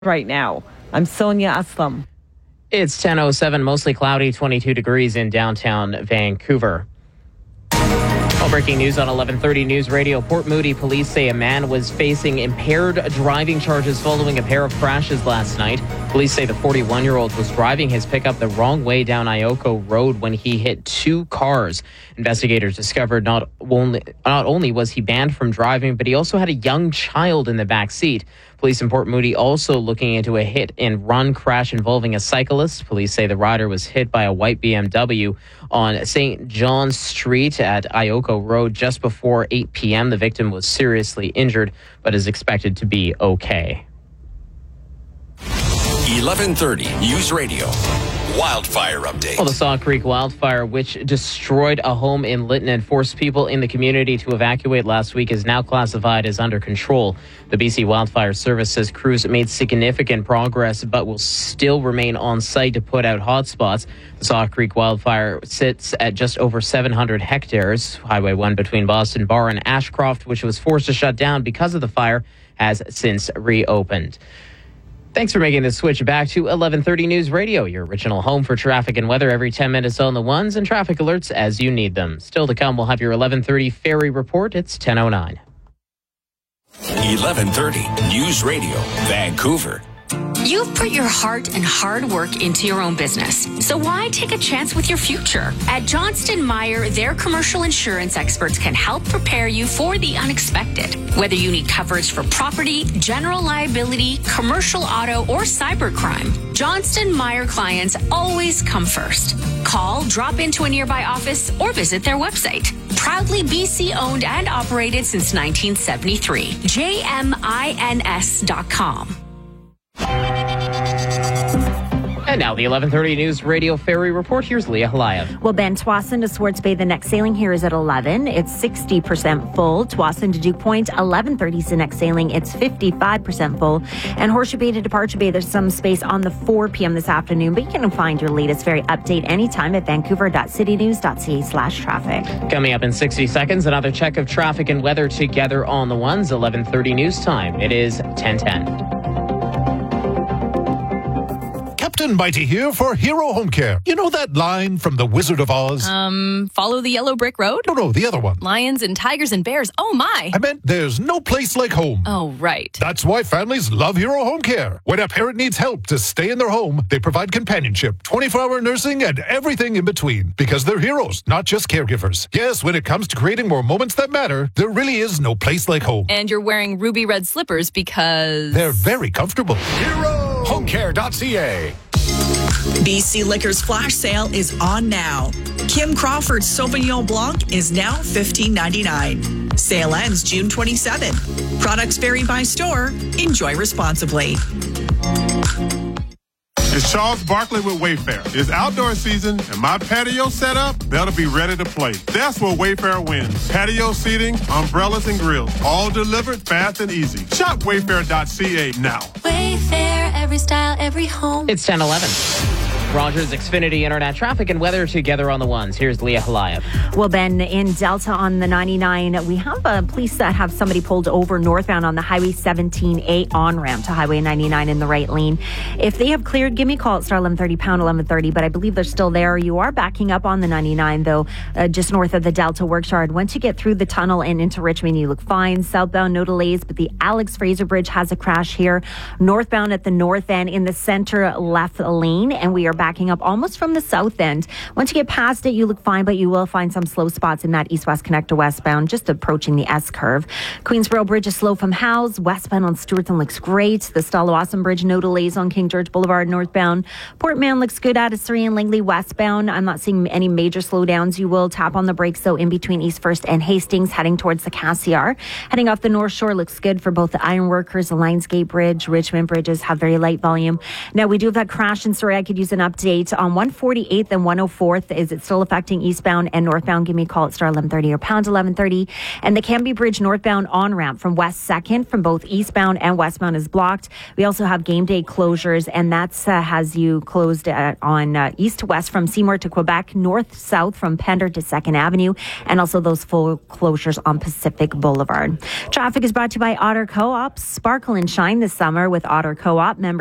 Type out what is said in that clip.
Right now, I'm Sonia Aslam. It's 10:07, mostly cloudy, 22 degrees in downtown Vancouver. Well, breaking news on 11:30 News Radio. Port Moody police say a man was facing impaired driving charges following a pair of crashes last night. Police say the 41-year-old was driving his pickup the wrong way down Ioko Road when he hit two cars. Investigators discovered not only was he banned from driving, but he also had a young child in the back seat. Police in Port Moody also looking into a hit-and-run crash involving a cyclist. Police say the rider was hit by a white BMW on St. John Street at Ioko Road just before 8 p.m. The victim was seriously injured, but is expected to be okay. 11:30 News Radio. Wildfire update. Well, the Saw Creek wildfire, which destroyed a home in Lytton and forced people in the community to evacuate last week, is now classified as under control. The BC Wildfire Service says crews made significant progress but will still remain on site to put out hotspots. The Saw Creek wildfire sits at just over 700 hectares. Highway 1 between Boston Bar and Ashcroft, which was forced to shut down because of the fire, has since reopened. Thanks for making the switch back to 11:30 News Radio, your original home for traffic and weather every 10 minutes on the ones and traffic alerts as you need them. Still to come, we'll have your 11:30 ferry report. It's 10:09. 11:30 News Radio, Vancouver. You've put your heart and hard work into your own business, so why take a chance with your future? At Johnston Meyer, their commercial insurance experts can help prepare you for the unexpected. Whether you need coverage for property, general liability, commercial auto, or cybercrime, Johnston Meyer clients always come first. Call, drop into a nearby office, or visit their website. Proudly BC owned and operated since 1973. JMINS.com. And now the 11:30 News Radio ferry report. Here's Leah Halayev. Well, Ben, Tsawwassen to Swartz Bay, the next sailing here is at 11. It's 60% full. Tsawwassen to Duke Point, 11:30 is the next sailing. It's 55% full. And Horseshoe Bay to Departure Bay, there's some space on the 4 p.m. this afternoon, but you can find your latest ferry update anytime at vancouver.citynews.ca/traffic. Coming up in 60 seconds, another check of traffic and weather together on the ones. 11:30 news time. It is 10:10. Captain Mighty here for Hero Home Care. You know that line from The Wizard of Oz? Follow the yellow brick road? No, the other one. Lions and tigers and bears. Oh, my. I meant there's no place like home. Oh, right. That's why families love Hero Home Care. When a parent needs help to stay in their home, they provide companionship, 24-hour nursing, and everything in between. Because they're heroes, not just caregivers. Yes, when it comes to creating more moments that matter, there really is no place like home. And you're wearing ruby red slippers because... they're very comfortable. HeroHomeCare.ca. BC Liquor's flash sale is on now. Kim Crawford's Sauvignon Blanc is now $15.99. Sale ends June 27. Products vary by store. Enjoy responsibly. It's Charles Barkley with Wayfair. It's outdoor season, and my patio setup better be ready to play. That's where Wayfair wins. Patio seating, umbrellas, and grills, all delivered fast and easy. Shop Wayfair.ca now. Wayfair, every style, every home. It's 10:11. Rogers Xfinity Internet traffic and weather together on the ones. Here's Leah Halayev. Well, Ben, in Delta on the 99, we have police that have somebody pulled over northbound on the Highway 17A on-ramp to Highway 99 in the right lane. If they have cleared, give me a call at star 1130, pound 1130, but I believe they're still there. You are backing up on the 99, though, just north of the Delta Workshard. Once you get through the tunnel and into Richmond, you look fine. Southbound, no delays, but the Alex Fraser Bridge has a crash here. Northbound at the north end in the center left lane, and we are backing up almost from the south end. Once you get past it, you look fine, but you will find some slow spots in that east-west connector westbound, just approaching the S-curve. Queensboro Bridge is slow from Howes. Westbound on Stewartson looks great. The Stallawasam Bridge, no delays on King George Boulevard northbound. Port Mann looks good out of Surrey and Langley westbound. I'm not seeing any major slowdowns. You will tap on the brakes, though, in between East First and Hastings, heading towards the Cassiar. Heading off the North Shore looks good for both the Ironworkers, the Lionsgate Bridge, Richmond bridges have very light volume. Now, we do have that crash in Surrey. I could use an update update on 148th and 104th. Is it still affecting eastbound and northbound? Give me a call at star 1130 or pound 1130. And the Cambie Bridge northbound on-ramp from West 2nd from both eastbound and westbound is blocked. We also have game day closures, and that's has you closed on east to west from Seymour to Quebec, north-south from Pender to 2nd Avenue, and also those full closures on Pacific Boulevard. Traffic is brought to you by Otter Co-op. Sparkle and shine this summer with Otter Co-op. Members